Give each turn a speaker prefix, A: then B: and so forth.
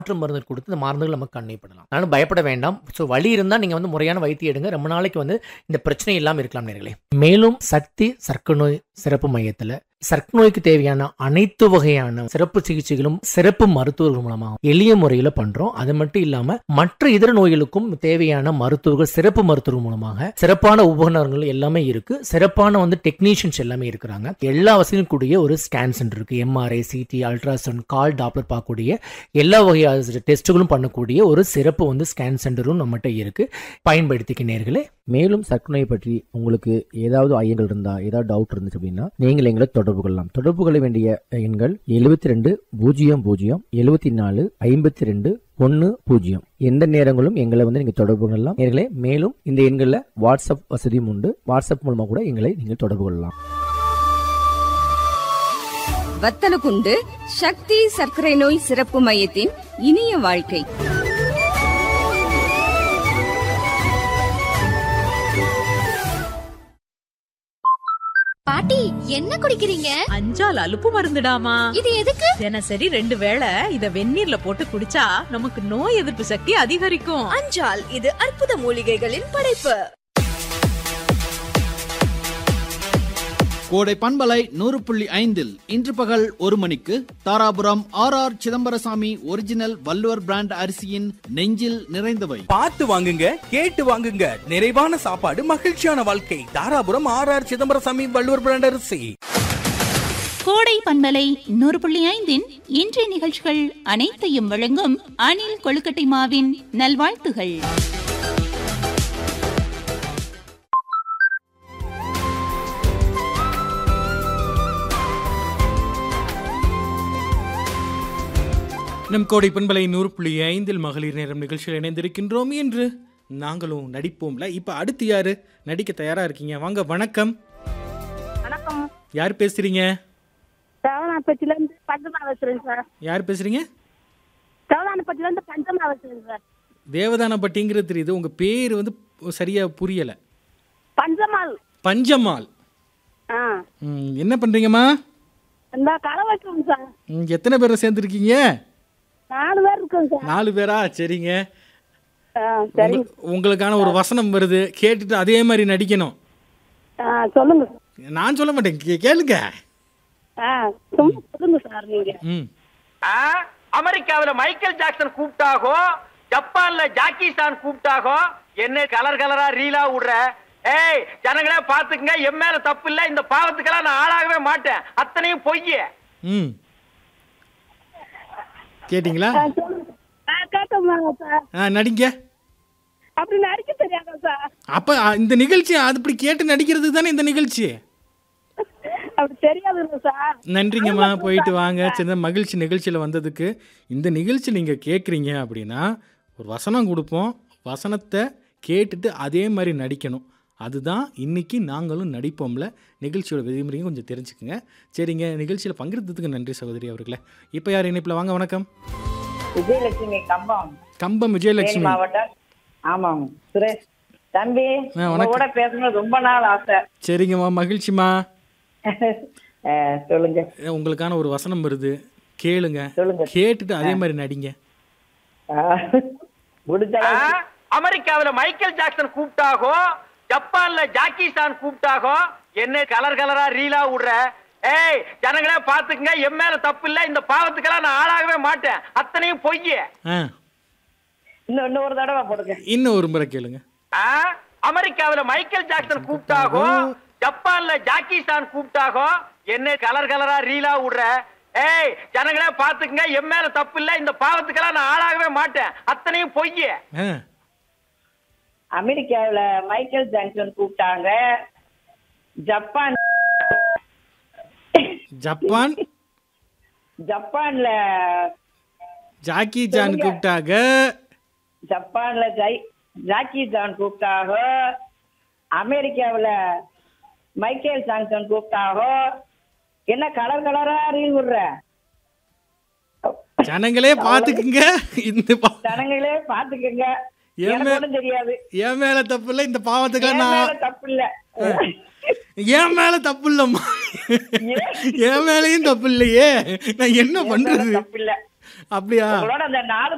A: மாற்று மருந்து கொடுத்து இந்த மருந்துகள் நமக்கு கண்ணிப்படலாம். அதனால பயப்பட வேண்டாம். ஸோ வலி இருந்தால் நீங்கள் வந்து முறையான வைத்தியம் எடுங்க. ரொம்ப நாளைக்கு வந்து இந்த பிரச்சனை இல்லாமல் இருக்கலாம் நேயர்களே. மேலும் சக்தி சர்க்கரை நோய் சிறப்பு மையத்தில் சர்க்கரை நோய்க்கு தேவையான அனைத்து வகையான சிறப்பு சிகிச்சைகளும் சிறப்பு மருத்துவர்கள் மூலமாக எளிய முறையில் பண்றோம். அது மட்டும் இல்லாம மற்ற இதர நோய்களுக்கும் தேவையான மருத்துவர்கள் சிறப்பு மருத்துவர்கள் மூலமாக சிறப்பான உபகரணங்கள் எல்லாமே இருக்கு. சிறப்பான வந்து டெக்னீஷியன்ஸ் எல்லாமே இருக்கிறாங்க. எல்லா வசதியும் கூடிய ஒரு ஸ்கேன் சென்டர் இருக்கு. எம்ஆர்ஐ, சிடி, அல்ட்ராசவுண்ட், கால் டாப்லர் பார்க்கக்கூடிய எல்லா வகையான டெஸ்ட்டுகளும் பண்ணக்கூடிய ஒரு சிறப்பு வந்து ஸ்கேன் சென்டரும் நம்மகிட்ட இருக்கு. பயன்படுத்திக்க நேயர்களே.
B: மேலும் சர்க்கரை நோய் பற்றி உங்களுக்கு ஏதாவது ஐயங்கள் இருந்தா, ஏதாவது டவுட் இருந்துச்சு அப்படின்னா நீங்கள் எங்களை தொடர்பு கொள்ளலாம். தொடர்பு கொள்ள வேண்டிய எண்கள் 72 00 74 52 10. எந்த நேரங்களும் எங்களை வந்து நீங்க தொடர்பு கொள்ளலாம் நேயர்களே. மேலும் இந்த எண்களில் வாட்ஸ்அப் வசதியும் உண்டு. வாட்ஸ்அப் மூலமா கூட எங்களை நீங்கள் தொடர்பு கொள்ளலாம்.
C: வத்தலகுண்டு சக்தி சர்க்கரை நோய் சிறப்பு மையத்தின் இனிய வாழ்க்கை.
D: பாட்டி என்ன குடிக்கிறீங்க?
E: அஞ்சால் அலுப்பு மருந்துடாமா.
D: இது எதுக்கு?
E: தினசரி 2 வேளை இத வெந்நீர்ல போட்டு குடிச்சா நமக்கு நோய் எதிர்ப்பு சக்தி அதிகரிக்கும்.
D: அஞ்சால் இது அற்புத மூலிகைகளின் படைப்பு.
F: கோடை பண்பலை 100.5 இன்று பகல் 1 மணிக்கு Dharapuram R Chidambarasamy original Valluvar brand அரிசியின் நெஞ்சில் நிறைந்தவை.
G: பார்த்து வாங்குங்க, கேட்டு வாங்குங்க. நிறைவான சாப்பாடு, மகிழ்ச்சியான வாழ்க்கை. தாராபுரம் ஆர் சிதம்பரசாமி வள்ளுவர் பிராண்ட் அரிசி.
H: கோடை பண்பலை 100.5 இன்றைய நிகழ்ச்சிகள் அனைத்தையும் வழங்கும் அணில் கொழுக்கட்டை மாவின் நல்வாழ்த்துகள்.
I: நம் கோடை பண்பலை 100.5 மகளிர் நேரம் நிகழ்ச்சியில் இணைந்திருக்கின்றோம். என்று நாங்களும் நடிப்போம்ல. இப்ப அடுத்து யாரு நடிக்க தயாரா இருக்கீங்க? வாங்க. வணக்கம்.
J: வணக்கம்.
I: யார் பேசுறீங்க?
J: தேவதானப்பட்டில இருந்து பஞ்சமா பேசுறேன் சார்.
I: யார் பேசுறீங்க?
J: தேவதானப்பட்டில இருந்து பஞ்சமா பேசுறேன் சார்.
I: தேவதானப்பட்டிங்கிறது தெரியுது. உங்க பேர் வந்து சரியா புரியல.
J: பஞ்சமால்.
I: பஞ்சமால். என்ன பண்றீங்கம்மா?
J: இந்த கடை வைக்கிறோம் சார்.
I: எத்தனை பேரை சேர்ந்துருக்கீங்க?
J: 4 பேர் இருக்கோம் சார்.
I: 4 பேரா? சரிங்க. உங்களுக்கான ஒரு வசனம் வருது, கேட்டுட்டு அதே மாதிரி நடிக்கணும்.
J: சொல்லுங்க.
I: நான் சொல்ல மாட்டேன், கேளுங்க.
J: சொல்லுங்க சார். நீங்க
K: அமெரிக்காவில் மைக்கேல் ஜாக்சன் கூப்பிட்டாகோ, ஜப்பான்ல ஜாக்கி சான் கூப்பிட்டாகோ, என்ன கலர் கலரா ரீலா விடுற? ஏய் ஜனங்களே பாத்துக்குங்க, என் மேல தப்பு இல்ல. இந்த பாவத்துக்கெல்லாம் நான் ஆளாகவே மாட்டேன். அத்தனையும் பொய்ய.
I: கேட்டீங்களா? நடிங்க.
J: அப்படி நடிக்க தெரியாதா சார்?
I: அப்ப இந்த நிகழ்ச்சி அப்படி கேட்டு நடிக்கிறது தானே இந்த நிகழ்ச்சி.
J: அப்படி தெரியாது சார்.
I: நன்றிங்கம்மா, போயிட்டு வாங்க. சின்ன மகிழ்ச்சி நிகழ்ச்சியில் வந்ததுக்கு. இந்த நிகழ்ச்சி நீங்கள் கேட்குறீங்க அப்படின்னா ஒரு வசனம் கொடுப்போம். வசனத்தை கேட்டுட்டு அதே மாதிரி நடிக்கணும். அதுதான் இன்னைக்கு நாங்களும் நடிப்போம்ல நிகழ்ச்சியோட விதிமுறையும் கொஞ்சம் தெரிஞ்சுக்குங்க. சரிங்க, நிகழ்ச்சியில் பங்கெடுத்ததுக்கு நன்றி சகோதரி அவர்களே. இப்போ யார் இணைப்பில்? வாங்க. வணக்கம்.
L: விஜயலட்சுமி, கம்பம்.
I: கம்பம் விஜயலட்சுமி
L: மாவட்டம். ஆமாம் சுரேஷ் தம்பி, உங்களோட பேசணும் ரொம்ப நாள் ஆசை.
I: சரிங்கம்மா, மகிழ்ச்சிமா.
L: சொல்லுங்க.
I: உங்களுக்கான ஒரு வசனம் வருது, கேளுங்க. கேட்டுட்டு அதே மாதிரி நடிங்க.
K: அமெரிக்காவில் மைக்கேல் ஜாக்சன் கூப்பிட்டாகோ, ஜப்பான்ல ஜாக்கி சான் கூப்பிட்டாகோ, என்ன கலர் கலரா ரீலா விடுற? ஏய் ஜனங்களே பாத்துக்குங்க, என் மேல தப்பு இல்ல. இந்த பாவத்துக்கெல்லாம் நான் ஆளாகவே மாட்டேன். அத்தனையும் பொய்ய.
L: இன்னொரு தடவை போடுங்க.
I: இன்னும் ஒரு முறை கேளுங்க.
K: அமெரிக்காவில் மைக்கேல் ஜாக்சன் கூப்பிட்டாகோ, ஜப்பான்ல ஜாக்கி சான் கூப்பிட்டாகோ, என்ன கலர் கலரா ரீலா விடுற? ஏய் ஜனங்களே பாத்துக்குங்க, என் மேல தப்பு இல்ல. இந்த பாவத்துக்கெல்லாம் நான் ஆளாகவே மாட்டேன். அத்தனையும் பொய்ய.
L: அமெரிக்காவில் மைக்கேல் ஜாக்சன் கூப்பிட்டாங்க, ஜப்பான்ல
I: ஜாக்கி ஜான் கூப்பிட்டாங்க,
L: ஜப்பான்ல ஜாக்கி ஜான் கூப்பிட்டாங்க, அமெரிக்காவில் மைக்கேல் ஜாக்சன் கூப்பிட்டாங்க. என்ன கலர் கலரா ரீல் விடுற?
I: ஜனங்களே பாத்துக்குங்க, இந்த
L: ஜனங்களே பாத்துக்குங்க. தெரியாது.
I: என் மேல தப்பு இல்ல. இந்த பாவத்துக்கு
L: தப்பு இல்ல.
I: என் மேல தப்பு இல்லம்மா. என் மேலையும் தப்பு இல்லையே. நான் என்ன பண்றது?
L: தப்பு இல்ல.
I: அப்படியா?
L: அந்த 4